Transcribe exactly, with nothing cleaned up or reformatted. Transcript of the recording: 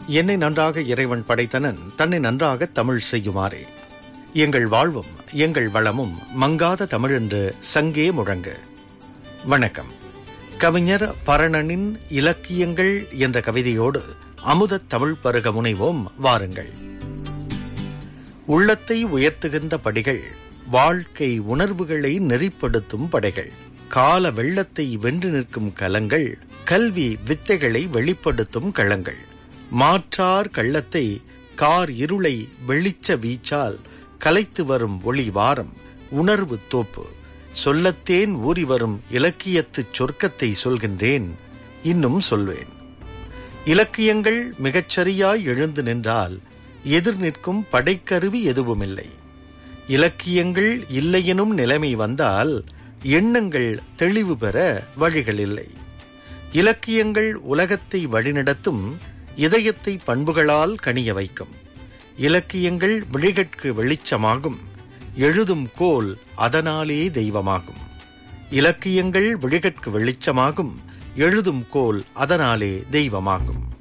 என்னை நன்றாக இறைவன் படைத்தனன், தன்னை நன்றாக தமிழ் செய்யுமாறே. எங்கள் வாழ்வும் எங்கள் வளமும் மங்காத தமிழென்று சங்கே முழங்க. வணக்கம். கவிஞர் பரணனின் இலக்கியங்கள் என்ற கவிதையோடு அமுதத் தமிழ் பருக முனைவோம் வாருங்கள். உள்ளத்தை உயர்த்துகின்ற படிகள், வாழ்க்கை உணர்வுகளை நெறிப்படுத்தும் படைகள், கால வெள்ளத்தை வென்று நிற்கும் கலங்கள், கல்வி வித்தைகளை வெளிப்படுத்தும் களங்கள், மாற்றார் கள்ளத்தை கார் இருளை வெளிச்ச வீச்சால் கலைத்து வரும் ஒளி வாரம் உணர்வு தோப்பு, சொல்லத்தேன் ஊறி வரும் இலக்கியத்துச் சொர்க்கத்தை சொல்கின்றேன், இன்னும் சொல்வேன். இலக்கியங்கள் மிகச்சரியாய் எழுந்து நின்றால் எதிர் நிற்கும் படைக்கருவி எதுவுமில்லை. இலக்கியங்கள் இல்லையெனும் நிலைமை வந்தால் எண்ணங்கள் தெளிவு பெற வழிகள் இல்லை. இலக்கியங்கள் உலகத்தை வழிநடத்தும், இதயத்தை பண்புகளால் கனிய வைக்கும். இலக்கியங்கள் விழிகட்கு வெளிச்சமாகும், எழுதும் கோல் அதனாலே தெய்வமாகும். இலக்கியங்கள் விழிகட்கு வெளிச்சமாகும், எழுதும் கோல் அதனாலே தெய்வமாகும்.